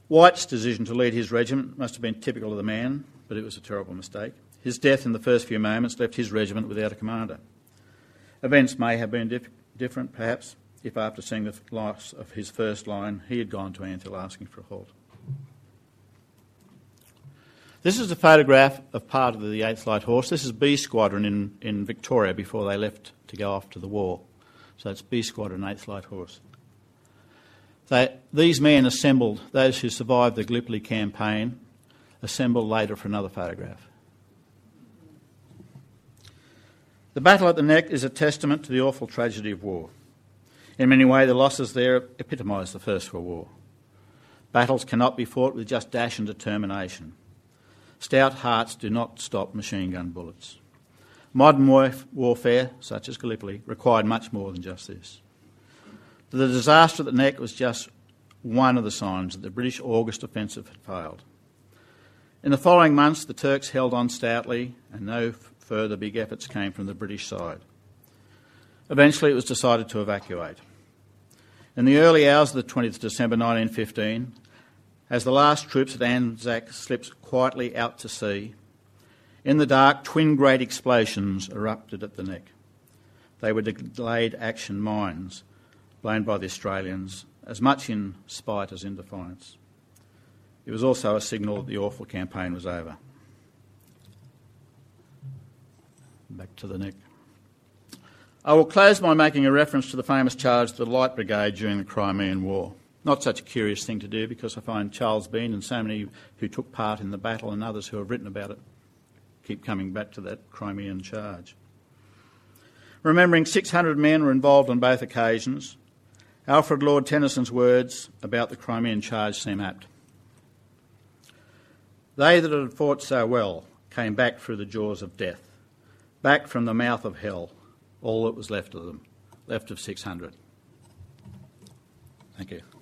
White's decision to lead his regiment must have been typical of the man, but it was a terrible mistake. His death in the first few moments left his regiment without a commander. Events may have been different, perhaps, if after seeing the loss of his first line, he had gone to Antill asking for a halt. This is a photograph of part of the 8th Light Horse. This is B Squadron in Victoria before they left to go off to the war. So it's B Squadron, 8th Light Horse. These men assembled, those who survived the Gallipoli campaign, assembled later for another photograph. The battle at the Neck is a testament to the awful tragedy of war. In many ways, the losses there epitomise the First World War. Battles cannot be fought with just dash and determination. Stout hearts do not stop machine gun bullets. Modern warfare, such as Gallipoli, required much more than just this. The disaster at the Neck was just one of the signs that the British August offensive had failed. In the following months, the Turks held on stoutly and no further big efforts came from the British side. Eventually, it was decided to evacuate. In the early hours of the 20th December 1915, as the last troops at Anzac slipped quietly out to sea, in the dark, twin great explosions erupted at the Neck. They were delayed action mines blown by the Australians, as much in spite as in defiance. It was also a signal that the awful campaign was over. Back to the Neck. I will close by making a reference to the famous charge of the Light Brigade during the Crimean War. Not such a curious thing to do because I find Charles Bean and so many who took part in the battle and others who have written about it keep coming back to that Crimean charge. Remembering 600 men were involved on both occasions, Alfred Lord Tennyson's words about the Crimean charge seem apt. They that had fought so well came back through the jaws of death, back from the mouth of hell, all that was left of them, left of 600. Thank you.